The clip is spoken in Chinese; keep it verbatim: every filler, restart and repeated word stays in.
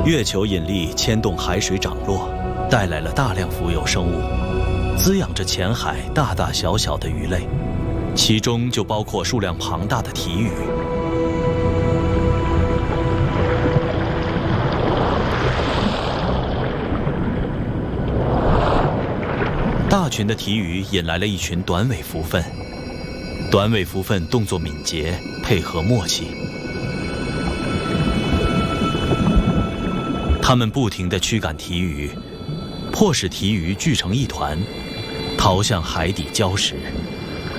月球引力牵动海水涨落，带来了大量浮游生物，滋养着浅海大大小小的鱼类，其中就包括数量庞大的体鱼。大群的体鱼引来了一群短尾蝠鲼，短尾蝠鲼动作敏捷，配合默契。它们不停地驱赶体鱼，迫使体鱼聚成一团，逃向海底礁石。